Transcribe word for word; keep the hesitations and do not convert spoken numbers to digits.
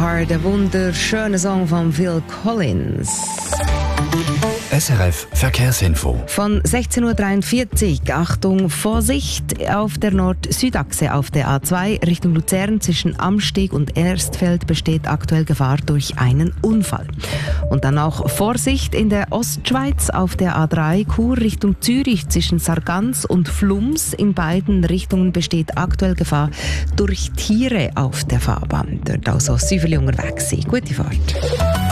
Heart, ein wunderschöner Song von Phil Collins. S R F Verkehrsinfo. Von sechzehn Uhr dreiundvierzig, Achtung, Vorsicht auf der Nord-Süd-Achse auf der A zwei Richtung Luzern zwischen Amsteg und Erstfeld besteht aktuell Gefahr durch einen Unfall. Und dann auch Vorsicht in der Ostschweiz auf der A drei Chur Richtung Zürich zwischen Sargans und Flums. In beiden Richtungen besteht aktuell Gefahr durch Tiere auf der Fahrbahn. Dort also Süferli unterwegs sein. Gute Fahrt.